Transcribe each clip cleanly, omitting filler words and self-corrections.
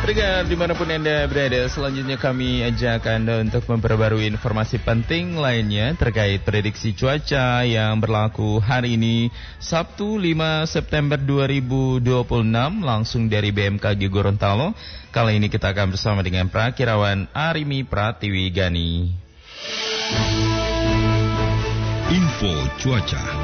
Pendengar dimanapun Anda berada, selanjutnya kami ajak Anda untuk memperbarui informasi penting lainnya terkait prediksi cuaca yang berlaku hari ini Sabtu 5 September 2026 langsung dari BMKG Gorontalo. Kali ini kita akan bersama dengan Prakirawan Arimi Pratiwi Gani. Info cuaca.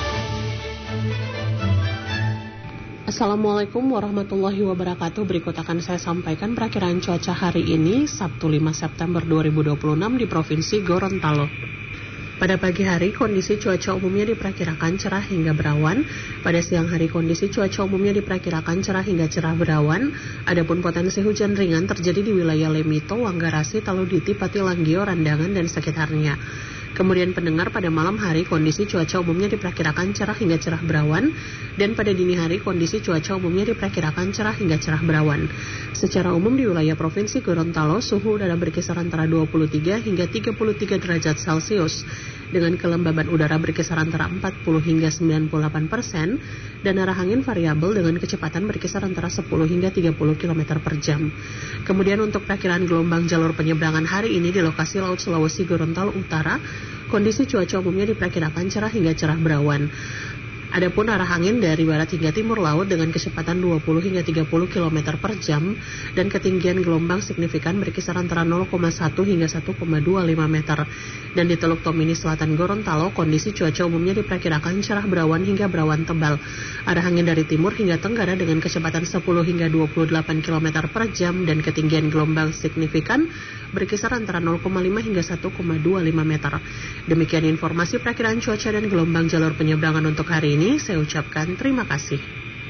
Assalamualaikum warahmatullahi wabarakatuh. Berikut akan saya sampaikan perakiraan cuaca hari ini Sabtu 5 September 2026 di Provinsi Gorontalo. Pada pagi hari kondisi cuaca umumnya diperkirakan cerah hingga berawan. Pada siang hari kondisi cuaca umumnya diperkirakan cerah hingga cerah berawan. Adapun potensi hujan ringan terjadi di wilayah Lemito, Wanggarasi, Taluditi, Pati, Langgio, Randangan dan sekitarnya. Kemudian pendengar, pada malam hari kondisi cuaca umumnya diperkirakan cerah hingga cerah berawan, dan pada dini hari kondisi cuaca umumnya diperkirakan cerah hingga cerah berawan. Secara umum di wilayah Provinsi Gorontalo suhu udara berkisar antara 23 hingga 33 derajat Celcius, dengan kelembaban udara berkisar antara 40 hingga 98%, dan arah angin variabel dengan kecepatan berkisar antara 10 hingga 30 km per jam. Kemudian untuk perakiraan gelombang jalur penyeberangan hari ini di lokasi Laut Sulawesi Gorontalo Utara, kondisi cuaca umumnya diperkirakan cerah hingga cerah berawan. Adapun arah angin dari barat hingga timur laut dengan kecepatan 20 hingga 30 km per jam dan ketinggian gelombang signifikan berkisar antara 0,1 hingga 1,25 meter. Dan di Teluk Tomini Selatan Gorontalo, kondisi cuaca umumnya diperkirakan cerah berawan hingga berawan tebal. Arah angin dari timur hingga tenggara dengan kecepatan 10 hingga 28 km per jam dan ketinggian gelombang signifikan berkisar antara 0,5 hingga 1,25 meter. Demikian informasi perakiraan cuaca dan gelombang jalur penyeberangan untuk hari ini. Saya ucapkan terima kasih.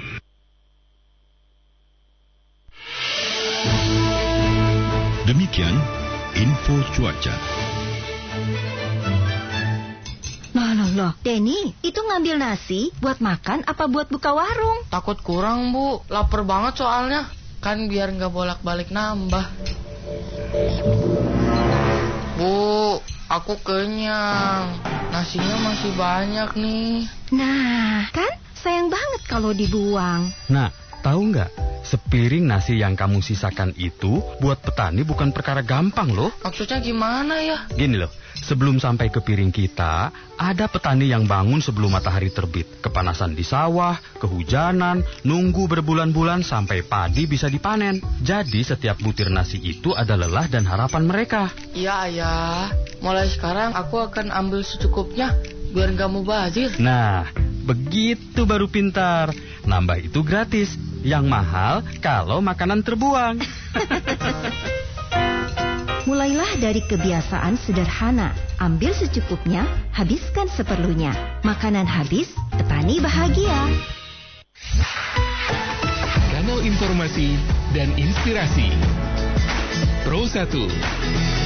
Demikian info cuaca. Loh, Denny, itu ngambil nasi buat makan apa buat buka warung? Takut kurang, Bu. Lapar banget soalnya. Kan biar nggak bolak-balik nambah. Bu, aku kenyang. Nasinya masih banyak nih. Nah, kan sayang banget kalau dibuang. Nah, tahu nggak? Sepiring nasi yang kamu sisakan itu buat petani bukan perkara gampang loh. Maksudnya gimana ya? Gini loh, sebelum sampai ke piring kita, ada petani yang bangun sebelum matahari terbit. Kepanasan di sawah, kehujanan, nunggu berbulan-bulan sampai padi bisa dipanen. Jadi setiap butir nasi itu ada lelah dan harapan mereka. Iya, Ayah. Mulai sekarang aku akan ambil secukupnya biar nggak mubazir. Nah, begitu baru pintar. Nambah itu gratis. Yang mahal kalau makanan terbuang. Mulailah dari kebiasaan sederhana. Ambil secukupnya, habiskan seperlunya. Makanan habis, petani bahagia. Kanal informasi dan inspirasi Pro 1.